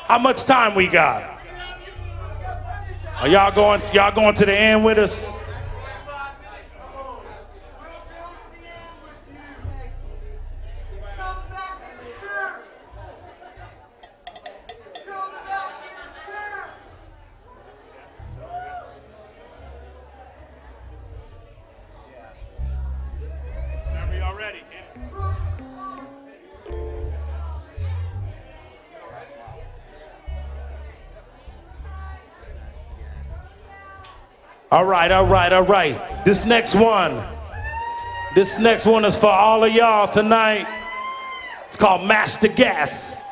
How much time we got? Are y'all going to the end with us? All right. This next one is for all of y'all tonight. It's called Mash the Gas.